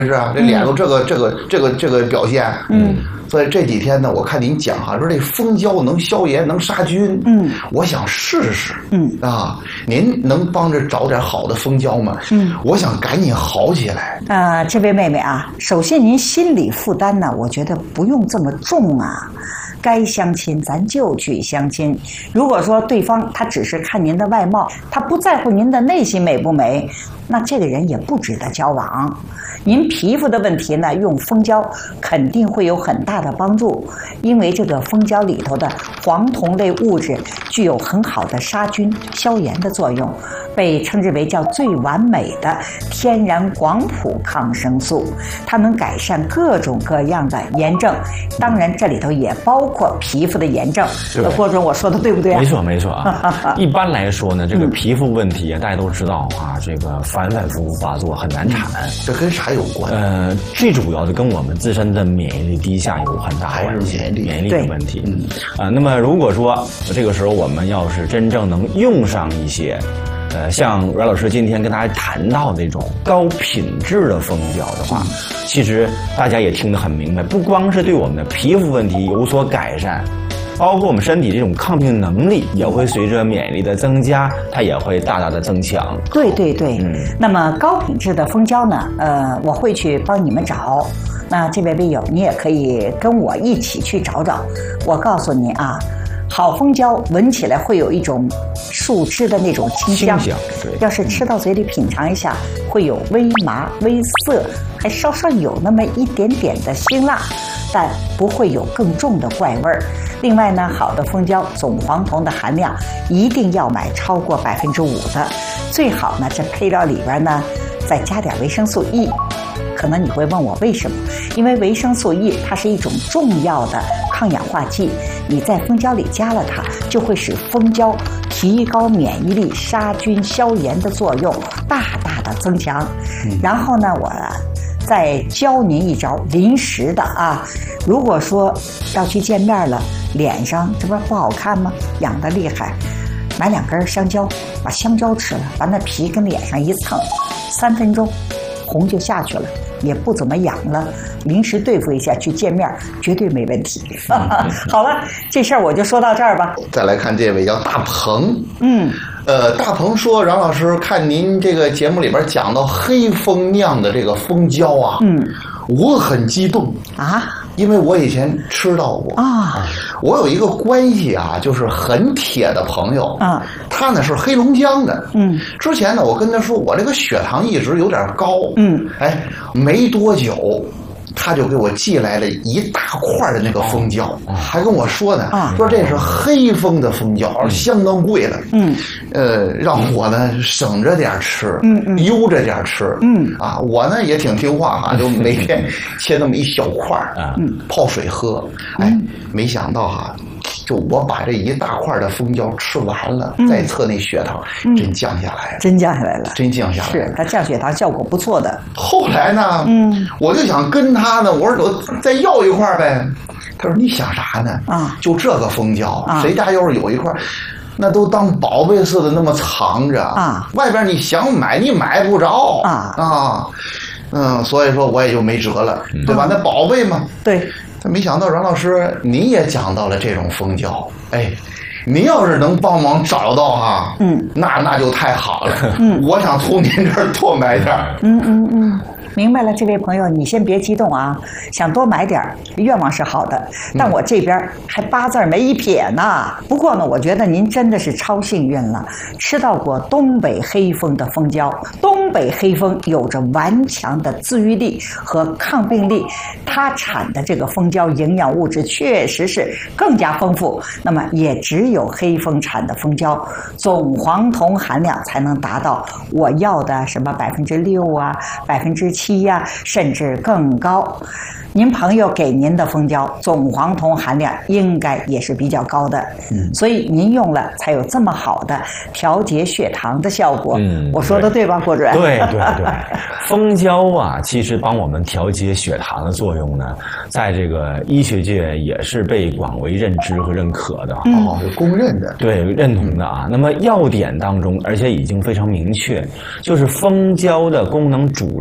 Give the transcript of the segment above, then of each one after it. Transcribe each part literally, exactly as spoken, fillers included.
是啊，这脸都这个、嗯、这个这个这个表现，嗯，所以这几天呢，我看您讲哈，说这蜂胶能消炎能杀菌，嗯，我想试试，嗯啊，您能帮着找点好的蜂胶吗？嗯，我想赶紧好起来。 啊、呃，这位妹妹啊，首先您心理负担呢，我觉得不用这么重啊。该相亲咱就去相亲。如果说对方他只是看您的外貌，他不在乎您的内心美不美，那这个人也不值得交往。您皮肤的问题呢，用蜂胶肯定会有很大的帮助，因为这个蜂胶里头的黄酮类物质具有很好的杀菌消炎的作用，被称之为叫最完美的天然广谱抗生素，它能改善各种各样的炎症，当然这里头也包括皮肤的炎症。郭总，我说的对不对啊？ 没错没错啊。一般来说呢，这个皮肤问题大家都知道啊，这个反反复复发作很难产， 这跟啥有关？ 呃，最主要的跟我们自身的免疫力低下有很大关系，免疫力的问题。嗯啊，那么如果说这个时候我们要是真正能用上一些。呃，像阮老师今天跟大家谈到这种高品质的蜂胶的话，其实大家也听得很明白，不光是对我们的皮肤问题有所改善，包括我们身体这种抗病能力也会随着免疫力的增加，它也会大大的增强。 对对对，嗯，那么高品质的蜂胶呢，呃，我会去帮你们找。那这位微友，你也可以跟我一起去找找。我告诉你啊。好蜂胶闻起来会有一种树枝的那种清香， 清香对， 要是吃到嘴里品尝一下，会有微麻微涩，还稍稍有那么一点点的辛辣，但不会有更重的怪味儿。另外呢，好的蜂胶总黄酮的含量一定要买超过百分之五的，最好呢这配料里边呢再加点维生素 E。可能你会问我为什么？因为维生素 E 它是一种重要的抗氧化剂，你在蜂胶里加了它，就会使蜂胶提高免疫力、杀菌消炎的作用大大的增强。嗯、然后呢，我再教您一招临时的啊，如果说要去见面了，脸上这不不好看吗？痒得厉害，买两根香蕉，把香蕉吃了，把那皮跟脸上一蹭，三分钟红就下去了。也不怎么痒了，临时对付一下去见面绝对没问题。好了，这事儿我就说到这儿吧。 再来看这位叫大鹏， 嗯， 呃，大鹏说，阮老师，看您这个节目里边讲到黑蜂酿的这个蜂胶啊，嗯，我很激动啊。 因为我以前吃到过啊， 我有一个关系啊，就是很铁的朋友啊，他呢是黑龙江的，嗯，之前呢我跟他说我这个血糖一直有点高，嗯，哎，没多久他就给我寄来了一大块的那个蜂胶，哦、还跟我说呢，啊、说这是黑蜂的蜂胶，嗯、相当贵了，嗯，呃，让我呢省着点吃，嗯嗯，悠着点吃，嗯啊，我呢也挺听话哈，就每天切那么一小块啊，嗯，泡水喝，哎，没想到哈。就我把这一大块的蜂胶吃完了，嗯、再测那血糖，嗯、真降下来了， 真降下来了， 真降下来了。 是它降血糖效果不错的。 后来呢，嗯，我就想跟他呢，我说我再要一块呗。他说你想啥呢？啊，就这个蜂胶，啊、谁家要是有一块，那都当宝贝似的那么藏着啊。外边你想买你买不着啊啊，嗯，所以说我也就没辙了，对吧？嗯、那宝贝嘛， 对。 没想到阮老师你也讲到了这种蜂胶，哎，您要是能帮忙找到哈，嗯，那那就太好了，嗯，我想从您这儿多买点儿， 嗯嗯嗯。明白了，这位朋友，你先别激动啊，想多买点愿望是好的，但我这边还八字没一撇呢。不过呢，我觉得您真的是超幸运了，吃到过东北黑蜂的蜂胶。东北黑蜂有着顽强的自愈力和抗病力，它产的这个蜂胶营养物质确实是更加丰富。那么也只有黑蜂产的蜂胶，总黄酮含量才能达到我要的什么百分之六啊，百分之七。七呀，甚至更高。您朋友给您的蜂胶总黄酮含量应该也是比较高的，嗯，所以您用了才有这么好的调节血糖的效果。嗯，我说的对吧，郭主任？ 对对对，蜂胶啊，其实帮我们调节血糖的作用呢，在这个医学界也是被广为认知和认可的， 嗯、哦，公认的， 对，认同的啊。那么药典当中，而且已经非常明确，就是蜂胶的功能主治是干啥？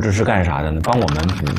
啥的呢？帮我们补